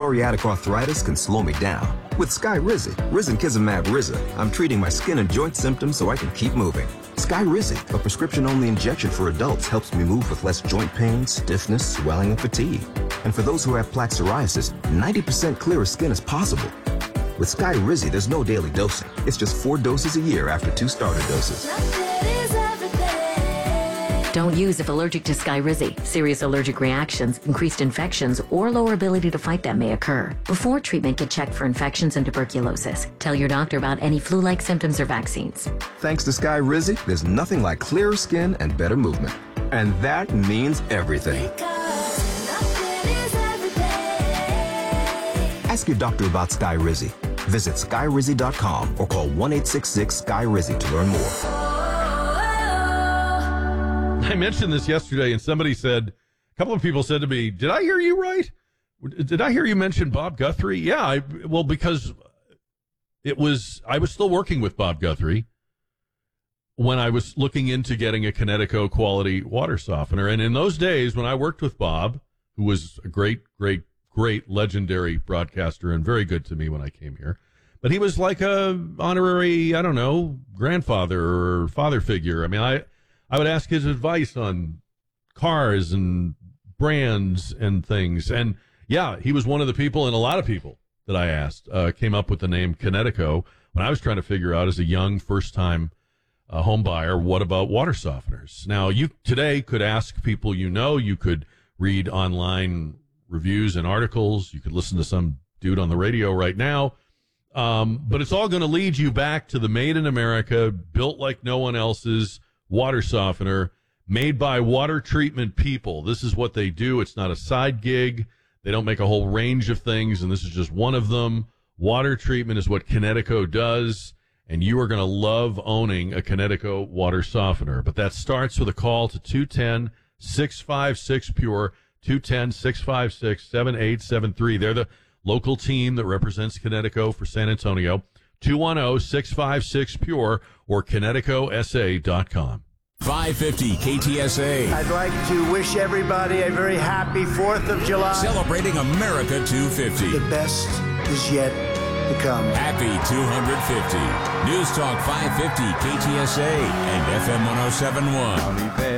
psoriatic arthritis can slow me down. With Skyrizi, risankizumab Riza, I'm treating my skin and joint symptoms so I can keep moving. Skyrizi, a prescription-only injection for adults, helps me move with less joint pain, stiffness, swelling, and fatigue. And for those who have plaque psoriasis, 90% clearer skin is possible. With Skyrizi, there's no daily dosing. It's just 4 doses a year after 2 starter doses. Don't use if allergic to Skyrizi. Serious allergic reactions, increased infections, or lower ability to fight them may occur. Before treatment, get checked for infections and tuberculosis. Tell your doctor about any flu-like symptoms or vaccines. Thanks to Skyrizi, there's nothing like clearer skin and better movement. And that means everything. Ask your doctor about Skyrizi. Visit Skyrizi.com or call 1-866-SKY-RIZI to learn more. I mentioned this yesterday, and somebody said, a couple of people said to me, did I hear you right? Did I hear you mention Bob Guthrie? Yeah, because I was still working with Bob Guthrie when I was looking into getting a Kinetico quality water softener. And in those days, when I worked with Bob, who was a great legendary broadcaster and very good to me when I came here, but he was like a honorary, I don't know, grandfather or father figure. I mean, I would ask his advice on cars and brands and things. And yeah, he was one of the people, and a lot of people that I asked came up with the name Kinetico when I was trying to figure out as a young first-time home buyer, what about water softeners? Now, you today could ask people you could read online reviews and articles. You could listen to some dude on the radio right now. But it's all going to lead you back to the made in America, built like no one else's water softener made by water treatment people. This is what they do. It's not a side gig. They don't make a whole range of things, and this is just one of them. Water treatment is what Kinetico does, and you are going to love owning a Kinetico water softener. But that starts with a call to 210-656-PURE, 210-656-7873. They're the local team that represents Kinetico for San Antonio. 210-656-PURE or KineticoSA.com. 550 KTSA. I'd like to wish everybody a very happy 4th of July. Celebrating America 250. The best is yet to come. Happy 250. News Talk 550 KTSA and FM 1071.